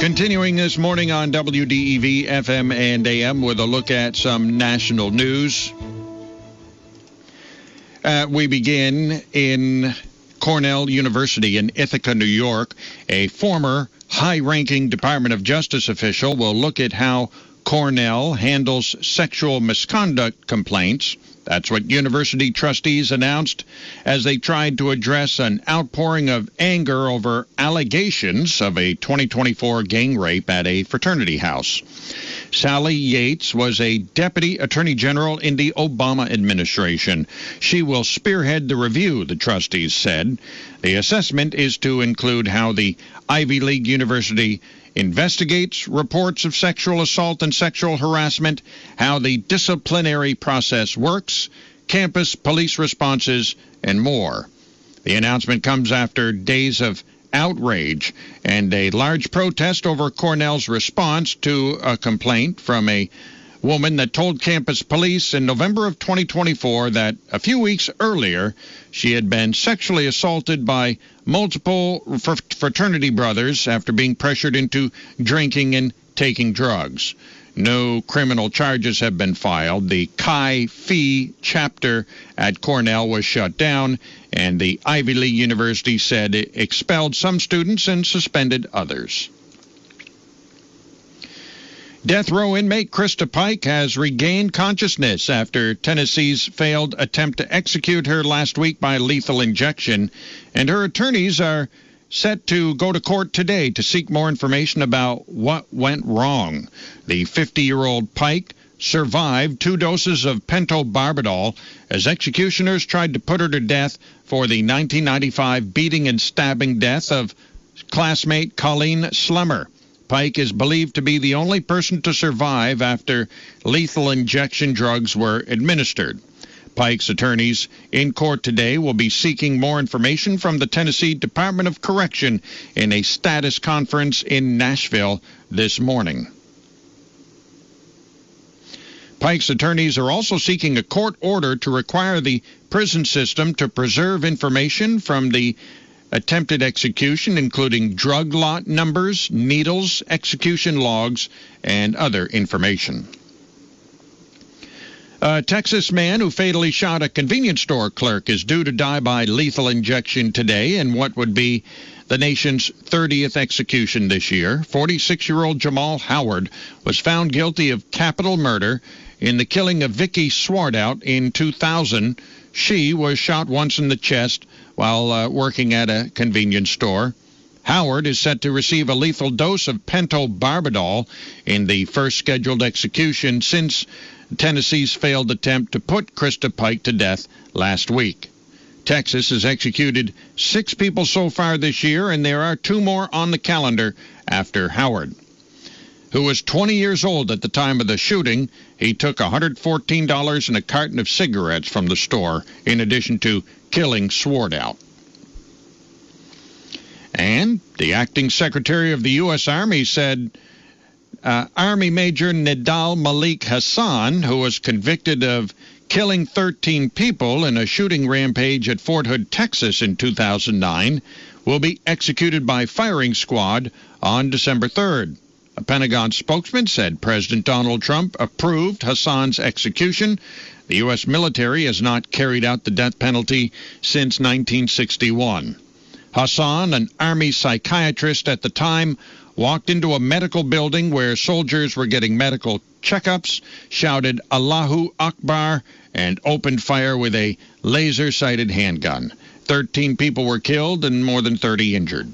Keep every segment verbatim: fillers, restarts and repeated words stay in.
Continuing this morning on W D E V F M and A M with a look at some national news. Uh, we begin in Cornell University in Ithaca, New York. A former high-ranking Department of Justice official will look at how Cornell handles sexual misconduct complaints. That's what university trustees announced as they tried to address an outpouring of anger over allegations of a twenty twenty-four gang rape at a fraternity house. Sally Yates was a deputy attorney general in the Obama administration. She will spearhead the review, the trustees said. The assessment is to include how the Ivy League university investigates reports of sexual assault and sexual harassment, how the disciplinary process works, campus police responses, and more. The announcement comes after days of outrage and a large protest over Cornell's response to a complaint from a woman that told campus police in November of twenty twenty-four that a few weeks earlier she had been sexually assaulted by multiple fraternity brothers after being pressured into drinking and taking drugs. No criminal charges have been filed. The Chi Phi chapter at Cornell was shut down, and the Ivy League University said it expelled some students and suspended others. Death row inmate Krista Pike has regained consciousness after Tennessee's failed attempt to execute her last week by lethal injection, and her attorneys are set to go to court today to seek more information about what went wrong. The fifty-year-old Pike survived two doses of pentobarbital as executioners tried to put her to death for the nineteen ninety-five beating and stabbing death of classmate Colleen Slemmer. Pike is believed to be the only person to survive after lethal injection drugs were administered. Pike's attorneys in court today will be seeking more information from the Tennessee Department of Correction in a status conference in Nashville this morning. Pike's attorneys are also seeking a court order to require the prison system to preserve information from the attempted execution, including drug lot numbers, needles, execution logs, and other information. A Texas man who fatally shot a convenience store clerk is due to die by lethal injection today in what would be the nation's thirtieth execution this year. forty-six-year-old Jamal Howard was found guilty of capital murder in the killing of Vicky Swartout in two thousand. She was shot once in the chest while uh, working at a convenience store. Howard is set to receive a lethal dose of pentobarbital in the first scheduled execution since Tennessee's failed attempt to put Krista Pike to death last week. Texas has executed six people so far this year, and there are two more on the calendar after Howard, who was twenty years old at the time of the shooting. He took one hundred fourteen dollars and a carton of cigarettes from the store, in addition to killing Swartout. And the acting secretary of the U S. Army said uh, Army Major Nidal Malik Hassan, who was convicted of killing thirteen people in a shooting rampage at Fort Hood, Texas in two thousand nine, will be executed by firing squad on December third. A Pentagon spokesman said President Donald Trump approved Hassan's execution. The U S military has not carried out the death penalty since nineteen sixty-one. Hassan, an Army psychiatrist at the time, walked into a medical building where soldiers were getting medical checkups, shouted Allahu Akbar, and opened fire with a laser-sighted handgun. Thirteen people were killed and more than thirty injured.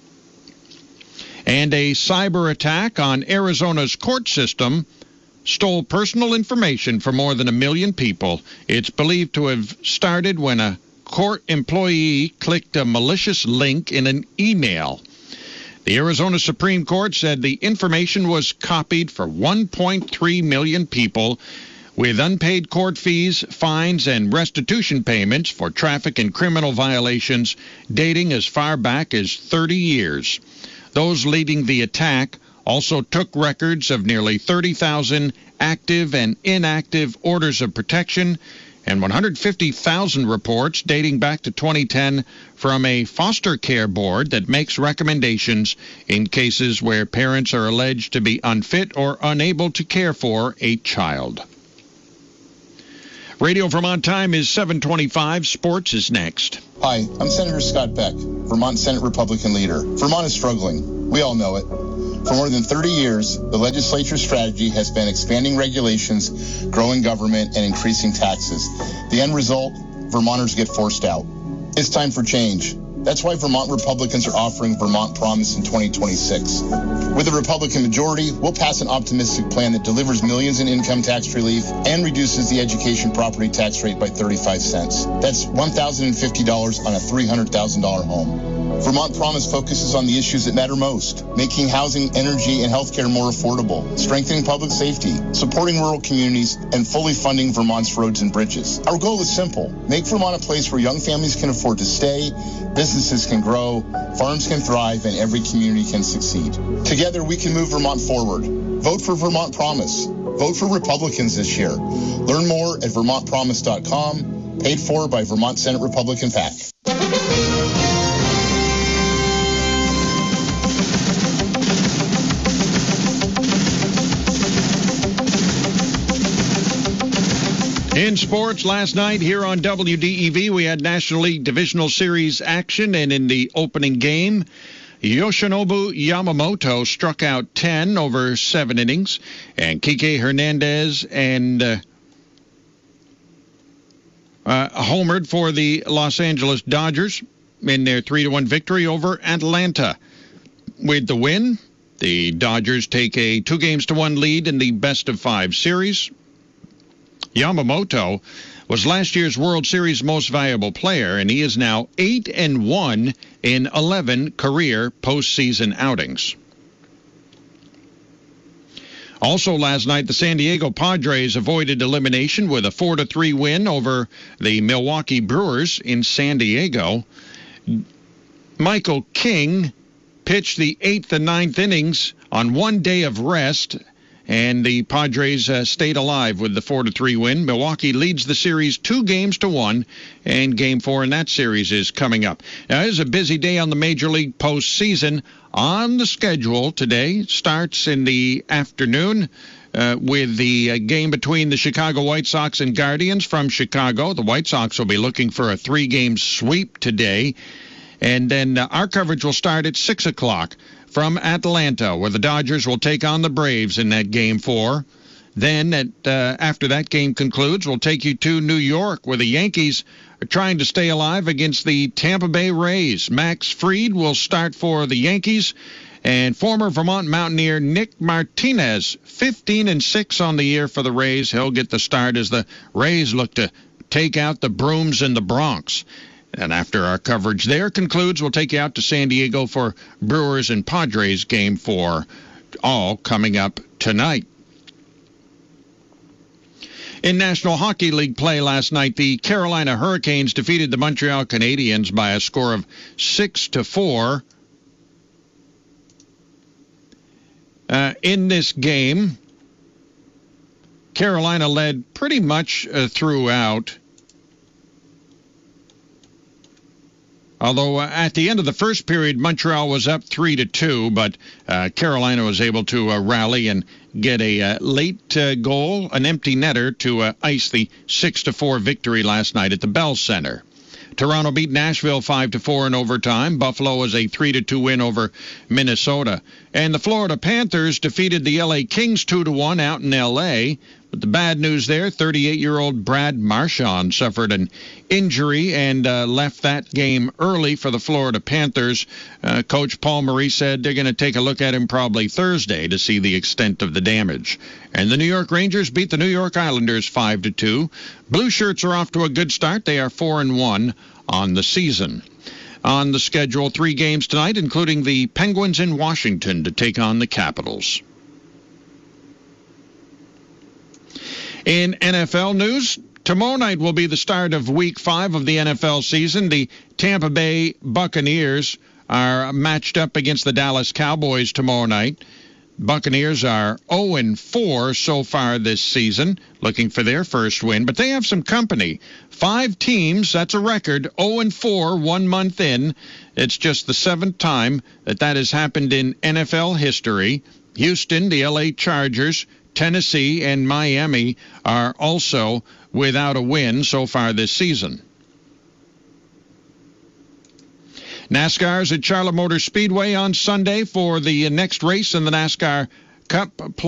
And a cyber attack on Arizona's court system stole personal information for more than a million people. It's believed to have started when a court employee clicked a malicious link in an email. The Arizona Supreme Court said the information was copied for one point three million people with unpaid court fees, fines, and restitution payments for traffic and criminal violations dating as far back as thirty years. Those leading the attack also took records of nearly thirty thousand active and inactive orders of protection and one hundred fifty thousand reports dating back to twenty ten from a foster care board that makes recommendations in cases where parents are alleged to be unfit or unable to care for a child. Radio Vermont time is seven twenty-five. Sports is next. Hi, I'm Senator Scott Beck, Vermont Senate Republican leader. Vermont is struggling. We all know it. For more than thirty years, the legislature's strategy has been expanding regulations, growing government, and increasing taxes. The end result, Vermonters get forced out. It's time for change. That's why Vermont Republicans are offering Vermont Promise in twenty twenty-six. With a Republican majority, we'll pass an optimistic plan that delivers millions in income tax relief and reduces the education property tax rate by thirty-five cents. That's one thousand fifty dollars on a three hundred thousand dollars home. Vermont Promise focuses on the issues that matter most, making housing, energy, and healthcare more affordable, strengthening public safety, supporting rural communities, and fully funding Vermont's roads and bridges. Our goal is simple: make Vermont a place where young families can afford to stay, businesses can grow, farms can thrive, and every community can succeed. Together, we can move Vermont forward. Vote for Vermont Promise. Vote for Republicans this year. Learn more at vermont promise dot com, paid for by Vermont Senate Republican PAC. In sports, last night here on W D E V, we had National League Divisional Series action, and in the opening game, Yoshinobu Yamamoto struck out ten over seven innings, and Kike Hernandez and uh, uh, homered for the Los Angeles Dodgers in their three to one victory over Atlanta. With the win, the Dodgers take a two games to one lead in the best of five series. Yamamoto was last year's World Series most valuable player, and he is now eight and one in eleven career postseason outings. Also last night, the San Diego Padres avoided elimination with a four to three win over the Milwaukee Brewers in San Diego. Michael King pitched the eighth and ninth innings on one day of rest, and the Padres uh, stayed alive with the four to three win. Milwaukee leads the series two games to one, and game four in that series is coming up. Now, it is a busy day on the Major League postseason. On the schedule today, starts in the afternoon uh, with the uh, game between the Chicago White Sox and Guardians from Chicago. The White Sox will be looking for a three-game sweep today. And then uh, our coverage will start at six o'clock. From Atlanta, where the Dodgers will take on the Braves in that game four. Then, at, uh, after that game concludes, we'll take you to New York, where the Yankees are trying to stay alive against the Tampa Bay Rays. Max Fried will start for the Yankees, and former Vermont Mountaineer Nick Martinez, fifteen and six on the year for the Rays. He'll get the start as the Rays look to take out the Brooms in the Bronx. And after our coverage there concludes, we'll take you out to San Diego for Brewers and Padres game four, all coming up tonight. In National Hockey League play last night, the Carolina Hurricanes defeated the Montreal Canadiens by a score of six to four. Uh, in this game, Carolina led pretty much uh, throughout. Although uh, at the end of the first period, Montreal was up three to two, but uh, Carolina was able to uh, rally and get a uh, late uh, goal, an empty netter, to uh, ice the six to four victory last night at the Bell Center. Toronto beat Nashville five to four in overtime. Buffalo was a three to two win over Minnesota. And the Florida Panthers defeated the L A Kings two to one out in L A But the bad news there, thirty-eight-year-old Brad Marchand suffered an injury and uh, left that game early for the Florida Panthers. Uh, Coach Paul Maurice said they're going to take a look at him probably Thursday to see the extent of the damage. And the New York Rangers beat the New York Islanders five to two. Blue Shirts are off to a good start. They are four and one on the season. On the schedule, three games tonight, including the Penguins in Washington to take on the Capitals. In N F L news, tomorrow night will be the start of week five of the N F L season. The Tampa Bay Buccaneers are matched up against the Dallas Cowboys tomorrow night. Buccaneers are oh and four so far this season, looking for their first win, but they have some company. Five teams, that's a record, oh and four one month in. It's just the seventh time that that has happened in N F L history. Houston, the L A Chargers, Tennessee, and Miami are also without a win so far this season. NASCAR's at Charlotte Motor Speedway on Sunday for the next race in the NASCAR Cup.